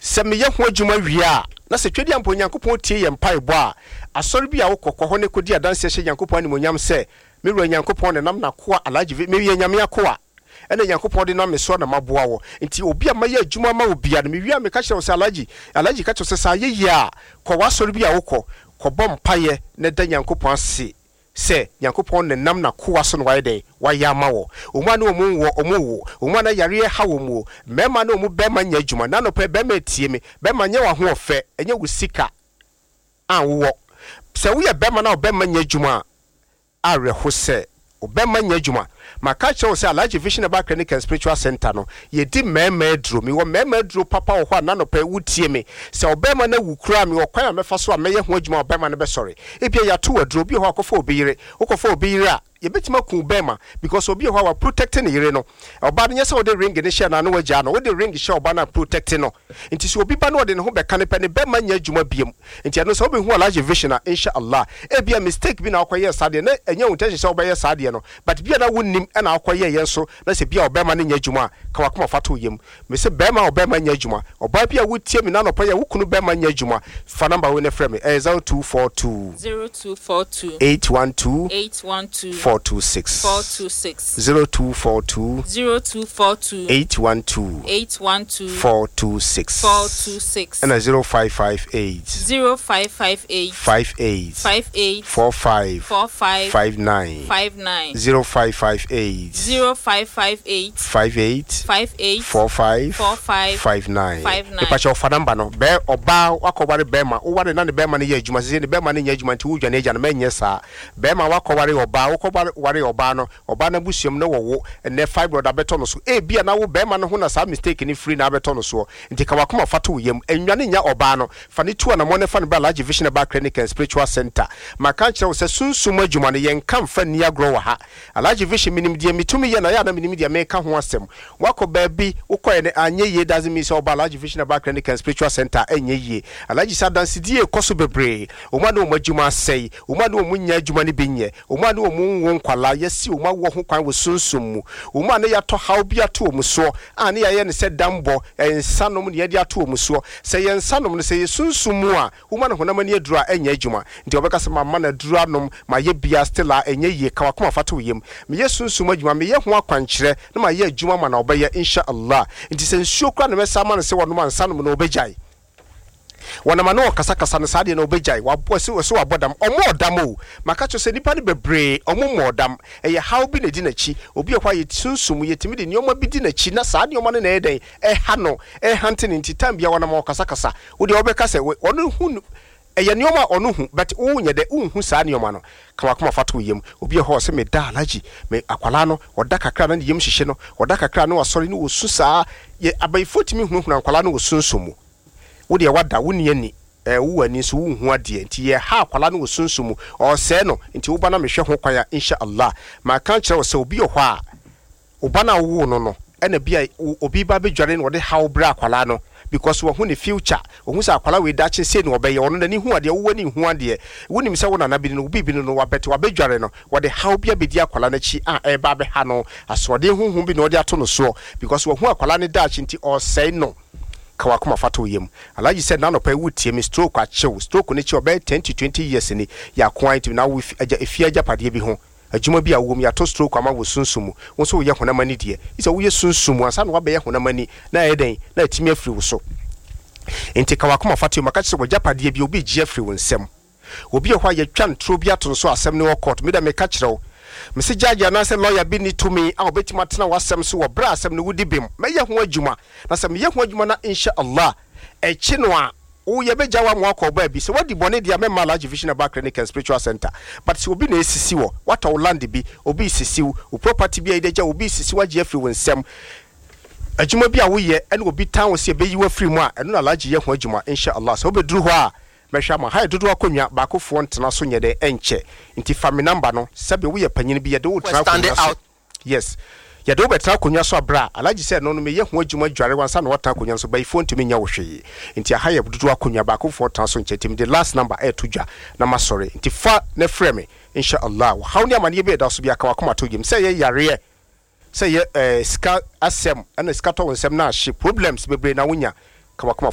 se me ye ho adwuma wi a na se twedi ampo Nyankopon tie ye mpaebɔ a asɔre bi a wokɔkɔ ho ne kodi adanse hye Nyankopon animonyam se me wura Nyankopon ne nam na koa alaji me wie nyame akoa ene Nyankopon de na me so na maboa wo nti obi a maye adwuma ma obi a me wi a me ka kyerɛ se alaji ka kyerɛ se sa ye yi a kɔ wasɔre bi a wokɔ kɔbɔ mpaye ne da Nyankopon ase se Nyankopon ne nam na koa so no waye den waye ama wo omu na omu na yare ha wo mu mema na omu bema nya adwuma na no pe bema tie me bema nya wa ho ofe enye wo sika anwo se wo ye bema na bema nya adwuma areho se obema nya adwuma maka che wo se Alaji Vision Aba Clinic and Spiritual Center no ye di mema dro mi wo mema dro papa wo ho na no pe wutie me se obema na wukura mi wo kwan a mefa so a meye ho adwuma obema na be sorry ebia ya to wadro bi ho akofo obiyire ukofo obiyire a ye betima ku bema because obi ho wa protecting yire no oba no nyese wo de ring ne share na no wagya no wo de ring share oba na protecting no nti se obi ba no de ne ho be kan pe ne bema nya adwuma biem nti ano se obi hu Alaji Vision inshallah ebia mistake bi na akoye sade na enya wonte se oba ye sade no but bia na wonnim na akoye ye so na se bia obema ne nya adwuma ka wakoma fato yem me se bema obema nya adwuma oba bia wotie mi na no pa ye wokunu bema nya adwuma fa number we ne frame 0242 812 426 0242 812 426 and 0558 58 45 59 0558 58 45 59 ipacho fa number no be oba wakoware bema wo ware na ne bema ne ye adwuma se ne bema ne nya adwuma nti wo dwane agya na menye sa bema wakoware oba ware oba no oba na busuam na wo ne fibroid abeto no so bia na wo bema no ho na sa mistake ni free na abeto no so nti ka wakoma fato yem enwane nya oba no fa ne tuo na mo ne fa ne ba Alaji Vision Aba Clinic and Spiritual Center maka kyerɛ wo se sunsum adwuma ne yen kan fa ni agro wa ha Alaji Vision minim die mitumi ye na ya na minim die me ka ho asɛm wako baabi wokɔ ne anye ye doesn't mean so oba Alaji Vision Aba Clinic and Spiritual Center enye ye Alaji sadansi die koso bebre oma na omadwuma asɛi oma na omunya adwuma ne benye oma na omu kwala yesi oma wo ho kwan wo sunsum mu oma na yato haw bia to omuso a ne yaye ne se dambo ensanom ne yade ato omuso se ye ensanom ne se ye sunsum mu a oma na honam ne adura enya adwuma nti obeka se mama na adura nom ma ye bia still a enye ye ka wakoma fato yem me ye sunsum adwuma me ye ho akwankyere na ma ye adwuma ma na obeye inshallah nti se nsuo kra na me sama ne se wonom ansanom na obegyai wana mano kasa na sade na obegyai wabose so wabodam omodam o maka cho se nipa ne bebre omomodam eye how bi na di na chi obi ekwa ye sunsum ye timi de nyoma bi di na chi na sade nyoma ne na eden ha no hunting nti time bia wana ma kasa wo de obeka se onu hu eye nyoma onu hu but unye de unhu sa nyoma no ka wakoma fato yem obi ho se me da Alaji me akwala no oda kakra na yem hyehye no oda kakra no wasori no osu saa ye abaifotimi hu akwala no osunsumu wo de wada woni ani wo ani so wo hu ade nti ye ha akwala no osunsumu o se no nti wo ba na mehwe ho kwaya inshallah ma kan kyerɛ wo se obi ho a wo ba na wo no ena bia obi ba bedware no de ha bra akwala no because wo hu ne future wo hu sa akwala we da kye se no obeye ono na ni hu ade wo ni hu ade wonim se wo na bi no bi no wabete wabedware no wo de ha bia bedi akwala na chi a ba be ha no asode hu bi no de ato no so because wo hu akwala ne da kye nti o say no kawakoma fato yem Alaji said nano pa wutie me stroke a chew stroke ne chi obey 10 to 20 years ni ya kwant na wo efia japade bi ho adwuma bi a wo mi ato stroke ama wo sunsumu wo so wo ye honamani de isa wo ye sunsumu asa no wabe ye honamani na eden na atimi afiri wo so enti kawakoma fato yem aka che wo japade bi obi gi afiri wo nsem obi ho ya twa ntro bi ato so asem ne wo court me da me ka kire Mr. Jaja na se lawyer bi ni to me a obetima tena wasem so wo bra asem ne wudi bim me ye ho adwuma na se me ye ho adwuma na inshallah echi no a wo ye beja wa mo akoba bi se wadi bone dia me Alaji Vision Aba Clinic and Spiritual Center but se obi na esisi wo what all land bi obi sisi wo property bi ideja obi sisi wa je afri wo nsem adwuma bi a wo ye ene obi tan wo se be yi wa afri mu a eno na Alaji ye ho adwuma inshallah so obeduru ho a mehwa ha dodo akonwa baakofo ntena so nyede enche nti family number no sebe wo ye panyin bi ye de wo tena akonwa yes ye de wo betra akonwa so abra Alaji said no me ye ho adwuma dware wansa na wota akonwa so bai phone tumi nya wo hwe nti ha ye dodo akonwa baakofo ntena so nche tim the last number tujwa na masore nti fa na frɛ me inshallah how ni amane be da so bia ka wakoma to gim say ye yare say ye ska asem ana ska to wonsem na hye problems bebre na wonya ka wakoma